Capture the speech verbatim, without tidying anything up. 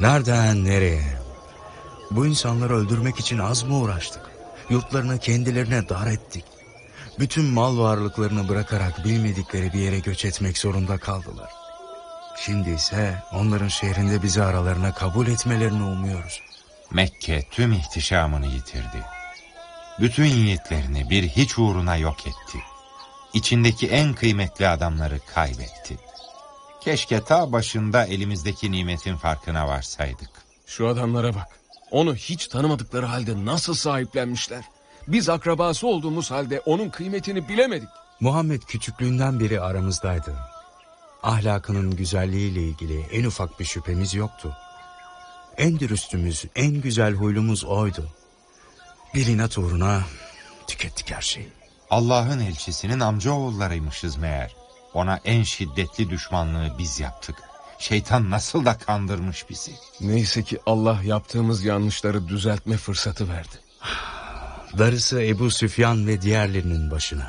Nereden nereye? Bu insanları öldürmek için az mı uğraştık? Yurtlarını kendilerine dar ettik. Bütün mal varlıklarını bırakarak bilmedikleri bir yere göç etmek zorunda kaldılar. Şimdi ise onların şehrinde bizi aralarına kabul etmelerini umuyoruz. Mekke tüm ihtişamını yitirdi. Bütün yiğitlerini bir hiç uğruna yok etti. İçindeki en kıymetli adamları kaybetti. Keşke ta başında elimizdeki nimetin farkına varsaydık. Şu adamlara bak. Onu hiç tanımadıkları halde nasıl sahiplenmişler. Biz akrabası olduğumuz halde onun kıymetini bilemedik. Muhammed küçüklüğünden beri aramızdaydı. Ahlakının güzelliğiyle ilgili en ufak bir şüphemiz yoktu. En dürüstümüz, en güzel huylumuz oydu. Bir inat uğruna tükettik her şeyi. Allah'ın elçisinin amcaoğullarıymışız meğer. Ona en şiddetli düşmanlığı biz yaptık. Şeytan nasıl da kandırmış bizi. Neyse ki Allah yaptığımız yanlışları düzeltme fırsatı verdi. Darısı Ebu Süfyan ve diğerlerinin başına.